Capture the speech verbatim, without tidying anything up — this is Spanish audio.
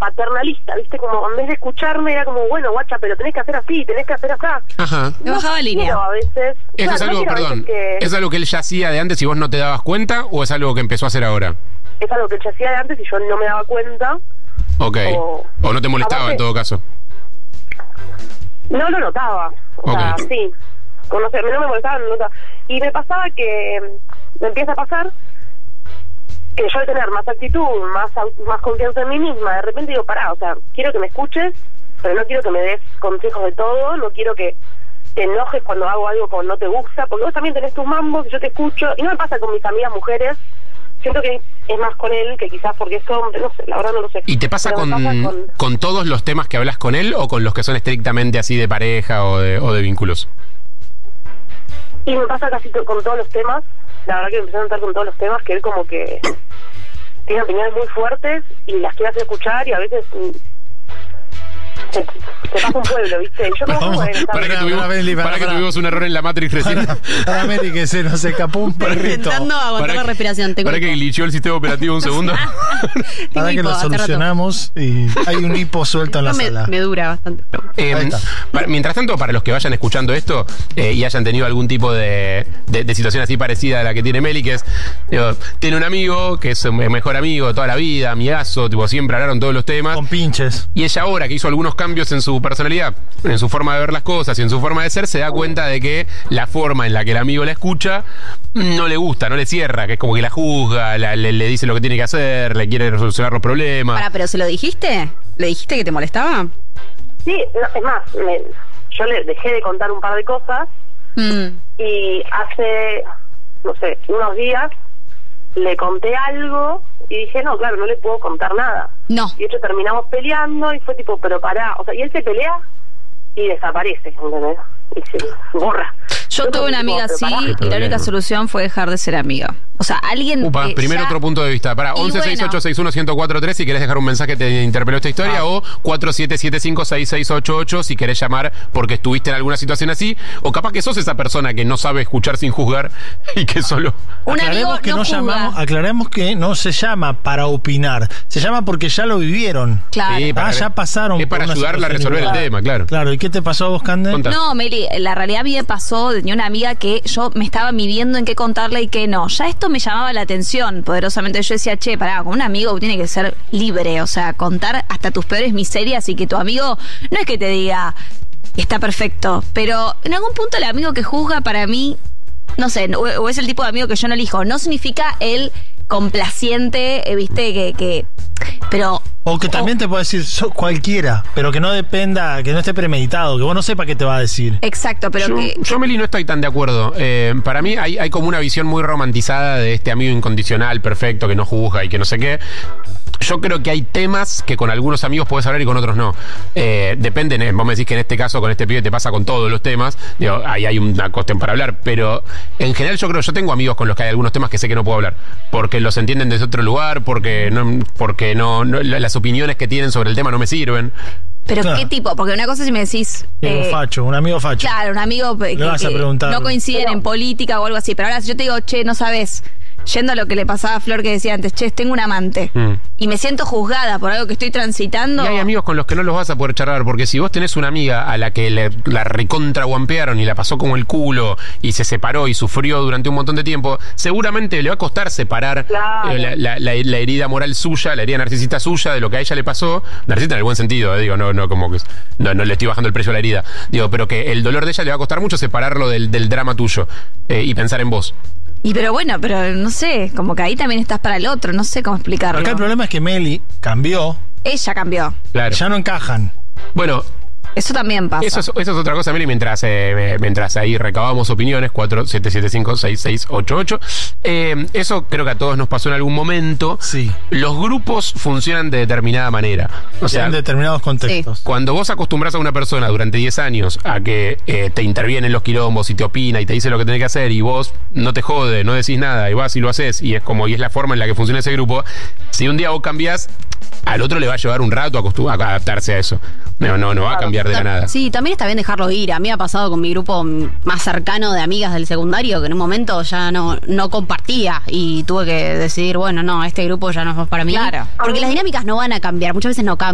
paternalista, ¿viste? Como en vez de escucharme era como, bueno, guacha, pero tenés que hacer así, tenés que hacer acá. Ajá. Me bajaba línea. Pero a veces... ¿Eso claro, es algo, no perdón, que... es algo que él ya hacía de antes y vos no te dabas cuenta o es algo que empezó a hacer ahora? Es algo que él ya hacía de antes y yo no me daba cuenta. Ok. O, o no te molestaba aparte, en todo caso. No lo notaba. O okay. sea, sí. O no sé, no me molestaba, no notaba. Y me pasaba que... Me empieza a pasar que yo al tener más actitud, más más confianza en mí misma, de repente digo, pará, o sea, quiero que me escuches, pero no quiero que me des consejos de todo, no quiero que te enojes cuando hago algo como no te gusta, porque vos también tenés tus mambos y yo te escucho, y no me pasa con mis amigas mujeres, siento que es más con él, que quizás porque es hombre, no sé, la verdad no lo sé. ¿Y te pasa, con, pasa con, con todos los temas que hablas con él o con los que son estrictamente así de pareja o de, o de vínculos? Y me pasa casi to- con todos los temas, la verdad que me empecé a notar con todos los temas, que él como que tiene opiniones muy fuertes y las quiere hacer escuchar y a veces... Se, se pasa un pueblo, ¿viste? Yo no Vamos, puedo para que, tuvimos, para, para, para que tuvimos un error en la Matrix recién. Para, para Mary, que se nos escapó un perrito. Intentando aguantar para la que, respiración. Para que glitchó el sistema operativo un segundo. Para que lo solucionamos y hay un hipo suelto en la me, sala. Me dura bastante. Eh, para, mientras tanto, para los que vayan escuchando esto eh, y hayan tenido algún tipo de, de, de situación así parecida a la que tiene Meli, que es, digo, tiene un amigo que es el mejor amigo de toda la vida, amigazo, tipo, siempre hablaron todos los temas. Con pinches. Y ella ahora que hizo algunos cambios en su personalidad, en su forma de ver las cosas y en su forma de ser, se da cuenta de que la forma en la que el amigo la escucha no le gusta, no le cierra, que es como que la juzga, la, le, le dice lo que tiene que hacer, le quiere solucionar los problemas. Pará, ¿pero se lo dijiste? ¿Le dijiste que te molestaba? Sí, no, es más, me, yo le dejé de contar un par de cosas mm. y hace, no sé, unos días le conté algo y dije, no, claro, no le puedo contar nada. No. Y de hecho terminamos peleando y fue tipo, pero pará, o sea, y él se pelea y desaparece, ¿entendés? Y se borra. Yo tuve una amiga así y la única solución fue dejar de ser amiga. O sea, alguien... Upa, eh, primero ya... otro punto de vista. Para once sesenta y ocho sesenta y uno ciento cuatro tres si querés dejar un mensaje que te interpeló esta historia, ah. o cuatro siete siete cinco seis seis ocho ocho si querés llamar porque estuviste en alguna situación así, o capaz que sos esa persona que no sabe escuchar sin juzgar y que solo... Un aclaremos que no, no llamamos, aclaremos que no se llama para opinar, se llama porque ya lo vivieron. Claro. Sí, para, ah, ya pasaron. Es para ayudarla a resolver igual. El tema, claro. Claro, ¿y qué te pasó a vos, Cande? Contá. No, Meli, la realidad a mí me pasó, tenía una amiga que yo me estaba midiendo en qué contarle y qué no. Ya esto me llamaba la atención, poderosamente. Yo decía, che, pará, con un amigo tiene que ser libre, o sea, contar hasta tus peores miserias y que tu amigo no es que te diga, está perfecto, pero en algún punto el amigo que juzga para mí, no sé, o, o es el tipo de amigo que yo no elijo, no significa el complaciente, eh, viste, que... que pero... O que también o, te puede decir so, cualquiera, pero que no dependa, que no esté premeditado, que vos no sepas qué te va a decir. Exacto, pero yo, que... Yo, Meli, no estoy tan de acuerdo. Eh, para mí hay, hay como una visión muy romantizada de este amigo incondicional, perfecto, que no juzga y que no sé qué. Yo creo que hay temas que con algunos amigos podés hablar y con otros no. Eh, depende, vos me decís que en este caso con este pibe te pasa con todos los temas. Digo, ahí hay una cuestión para hablar, pero en general yo creo que yo tengo amigos con los que hay algunos temas que sé que no puedo hablar, porque los entienden desde otro lugar, porque no, porque no, no las opiniones que tienen sobre el tema no me sirven. Pero claro. ¿qué tipo? Porque una cosa si me decís... Eh, un facho, un amigo facho. Claro, un amigo que, Le vas a que preguntar. no coinciden pero, en política o algo así. Pero ahora si yo te digo, che, no sabes... Yendo a lo que le pasaba a Flor que decía antes, che, tengo un amante mm. y me siento juzgada por algo que estoy transitando. Y hay amigos con los que no los vas a poder charlar, porque si vos tenés una amiga a la que le, la recontra guampearon y la pasó como el culo y se separó y sufrió durante un montón de tiempo, seguramente le va a costar separar claro. eh, la, la, la, la herida moral suya, la herida narcisista suya de lo que a ella le pasó. Narcisista en el buen sentido, eh, digo, no, no como que no, no le estoy bajando el precio a la herida, digo, pero que el dolor de ella le va a costar mucho separarlo del, del drama tuyo eh, y pensar en vos. Y pero bueno, pero no sé, como que ahí también estás para el otro, no sé cómo explicarlo. Acá el problema es que Meli cambió. Ella cambió. Claro. Ya no encajan. Bueno... Eso también pasa. Eso es, eso es otra cosa, Meli, mientras, eh, mientras ahí recabamos opiniones, cuatro siete siete cinco seis seis ocho ocho. Eh, eso creo que a todos nos pasó en algún momento. Sí. Los grupos funcionan de determinada manera. O sea, en determinados contextos. Sí. Cuando vos acostumbras a una persona durante diez años a que eh, te interviene en los quilombos y te opina y te dice lo que tenés que hacer y vos no te jode, no decís nada y vas y lo haces y es como y es la forma en la que funciona ese grupo, si un día vos cambiás, al otro le va a llevar un rato a adaptarse a eso. No, no, no va a cambiar de la nada. Sí, también está bien dejarlo ir. A mí me ha pasado con mi grupo más cercano de amigas del secundario que en un momento ya no, no compartía y tuve que decidir, bueno, no, este grupo ya no es para mí. Claro. Porque las dinámicas no van a cambiar, muchas veces no cambian.